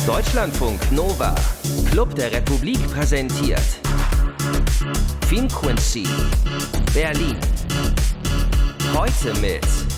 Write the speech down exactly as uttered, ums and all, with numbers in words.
Deutschlandfunk Nova, Club der Republik präsentiert Finquency, Berlin. Heute mit